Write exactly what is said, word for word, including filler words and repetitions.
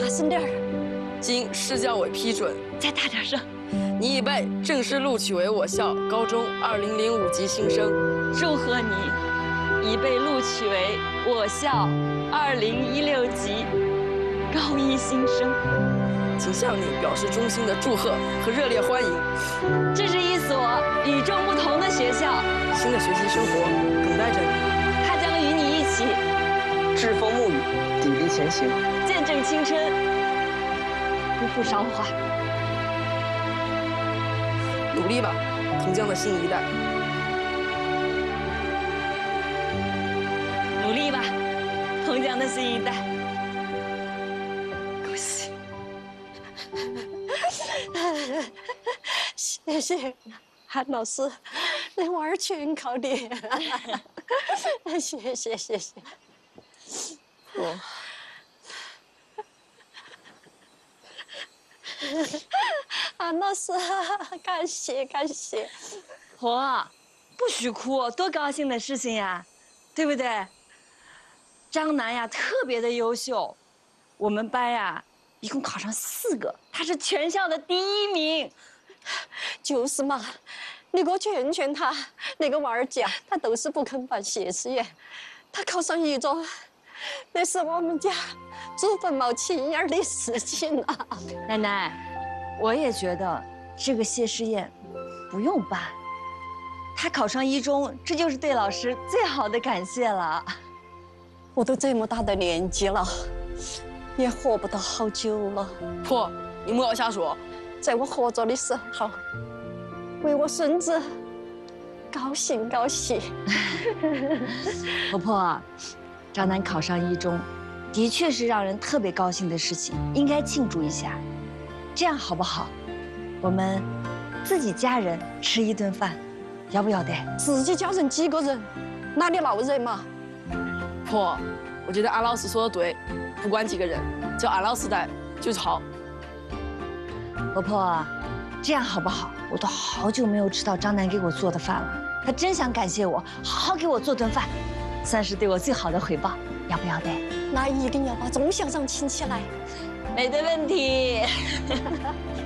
大声点儿。 经市教委批准， 再大点声。 你已被正式录取为我校高中二零零五级新生。 祝贺你，已被录取为我校二零一六级高一新生。 请向你表示衷心的祝贺和热烈欢迎。 这是一所与众不同的学校， 新的学习生活等待着你， 它将与你一起栉风沐雨，砥砺前行， 见证青春，不负韶华。 努力吧，同江的新一代！ 努力吧，同江的新一代！恭喜！ 谢谢韩老师，那娃儿全靠你。谢谢谢谢。 我。 韩老师，感谢感谢。 婆，不许哭，多高兴的事情呀，对不对？张楠呀，特别的优秀，我们班呀，一共考上四个，他是全校的第一名。 就是嘛，你给我劝劝他，那个娃儿家他都是不肯办谢师宴，他考上一中，那是我们家祖坟冒青烟的事情啊。 奶奶，我也觉得这个谢师宴不用办，他考上一中，这就是对老师最好的感谢了。 我都这么大的年纪了，也活不到好久了。 婆，你莫要瞎说。 在我活着的时候，为我孙子高兴高兴。 婆婆，张楠考上一中，的确是让人特别高兴的事情，应该庆祝一下。这样好不好？我们自己家人吃一顿饭，要不要得？ 自己家人几个人，哪里闹人嘛？ 婆，我觉得安老师说的对，不管几个人，叫安老师来就是好。 婆婆，这样好不好？我都好久没有吃到张楠给我做的饭了，他真想感谢我，好好给我做顿饭，算是对我最好的回报，要不要得？ 那一定要把钟校长请起来。 没得问题。